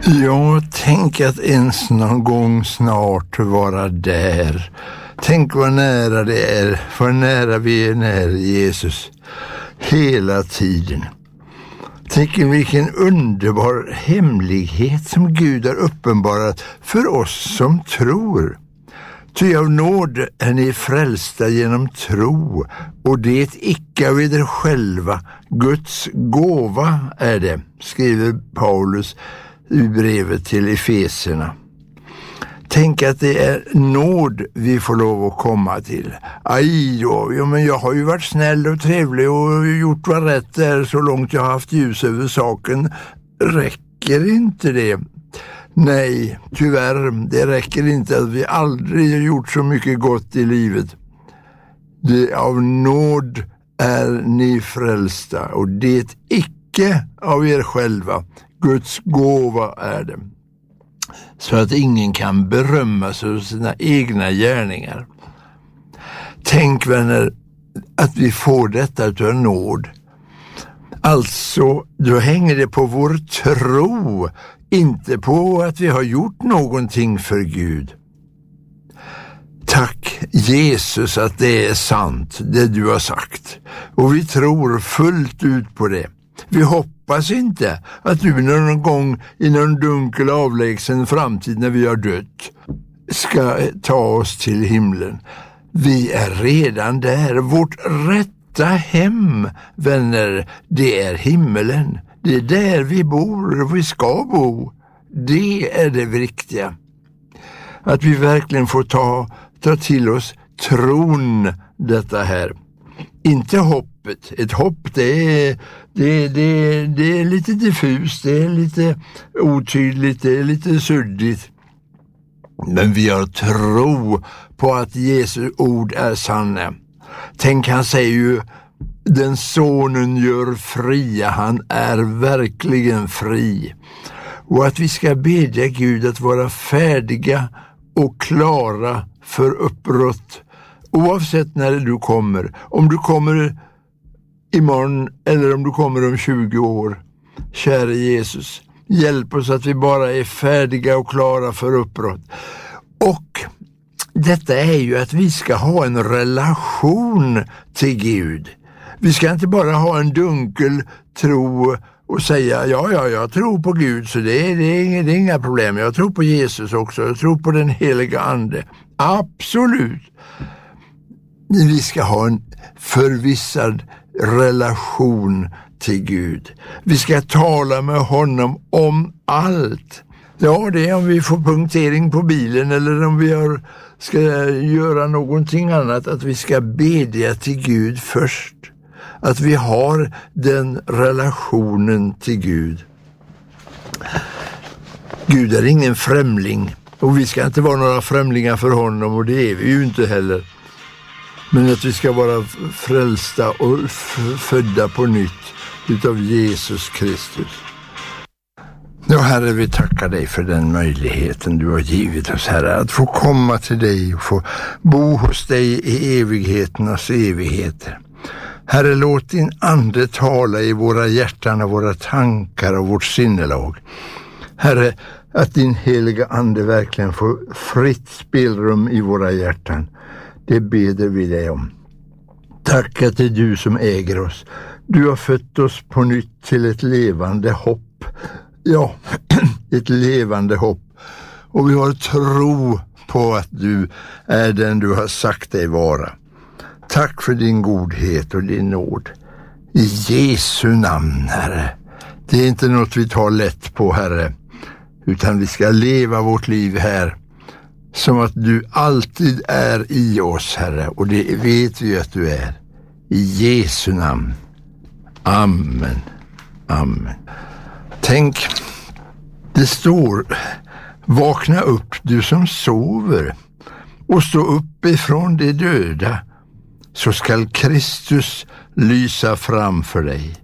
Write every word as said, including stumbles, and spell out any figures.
Ja, tänk att ens någon gång snart vara där. Tänk vad nära det är, vad nära vi är nära Jesus. Hela tiden. Tänk vilken underbar hemlighet som Gud har uppenbarat för oss som tror. Ty av nåd är ni frälsta genom tro, och det icke av er själva, Guds gåva är det, skriver Paulus i brevet till Efeserna. Tänk att det är nåd vi får lov att komma till. Aj då, ja, men jag har ju varit snäll och trevlig och gjort vad rätt är så långt jag har haft ljus över saken. Räcker inte det? Nej, tyvärr, det räcker inte att vi aldrig har gjort så mycket gott i livet. Det av nåd är ni frälsta, och det icke av er själva. Guds gåva är det. Så att ingen kan berömma sig av sina egna gärningar. Tänk, vänner, att vi får detta utav nåd. Alltså, då hänger det på vår tro, inte på att vi har gjort någonting för Gud. Tack Jesus att det är sant, det du har sagt. Och vi tror fullt ut på det. Vi hoppas inte att du någon gång i någon dunkel avlägsen framtid när vi har dött ska ta oss till himlen. Vi är redan där. Vårt rätta hem, vänner, det är himmelen. Det är där vi bor och vi ska bo. Det är det viktiga. Att vi verkligen får ta, ta till oss tron detta här. Inte hoppet. Ett hopp, det är, det, det, det är lite diffust, det är lite otydligt, det är lite suddigt. Men vi har tro på att Jesu ord är sanna. Tänk, han säger ju, den sonen gör fria, han är verkligen fri. Och att vi ska bedja Gud att vara färdiga och klara för uppbrott. Oavsett när du kommer. Om du kommer imorgon eller om du kommer om tjugo år. Kära Jesus, hjälp oss att vi bara är färdiga och klara för uppbrott. Och detta är ju att vi ska ha en relation till Gud. Vi ska inte bara ha en dunkel tro och säga, ja, ja, jag tror på Gud, så det är, det är, inga, det är inga problem. Jag tror på Jesus också, jag tror på den heliga ande. Absolut. Vi ska ha en förvissad relation till Gud. Vi ska tala med honom om allt. Ja, det är om vi får punktering på bilen eller om vi har, ska göra någonting annat, att vi ska bedja till Gud först. Att vi har den relationen till Gud. Gud är ingen främling, och vi ska inte vara några främlingar för honom, och det är vi ju inte heller. Men att vi ska vara frälsta och f- födda på nytt utav Jesus Kristus. Ja, Herre, vi tackar dig för den möjligheten du har givit oss, Herre, att få komma till dig och få bo hos dig i evigheternas evigheter. Herre, låt din ande tala i våra hjärtan och våra tankar och vårt sinnelag. Herre, att din heliga ande verkligen får fritt spelrum i våra hjärtan. Det beder vi dig om. Tack att det är du som äger oss. Du har fött oss på nytt till ett levande hopp. Ja, ett levande hopp. Och vi har tro på att du är den du har sagt dig vara. Tack för din godhet och din nåd. I Jesu namn, Herre. Det är inte något vi tar lätt på, Herre. Utan vi ska leva vårt liv här som att du alltid är i oss, Herre. Och det vet vi att du är. I Jesu namn. Amen. Amen. Tänk, det står, vakna upp du som sover och stå upp ifrån de döda, så skall Kristus lysa framför dig.